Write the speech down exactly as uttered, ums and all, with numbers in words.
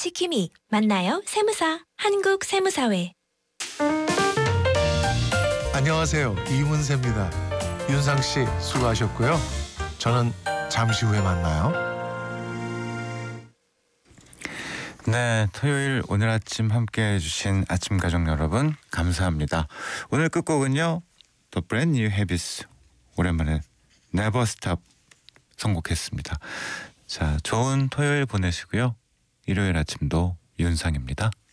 시킴이 만나요 세무사 한국세무사회. 안녕하세요. 이문세입니다. 윤상 씨 수고하셨고요. 저는 잠시 후에 만나요. 네, 토요일 오늘 아침 함께해 주신 아침 가족 여러분 감사합니다. 오늘 끝곡은요. The Brand New Habits, 오랜만에 Never Stop 선곡했습니다. 자, 좋은 토요일 보내시고요. 일요일 아침도 윤상입니다.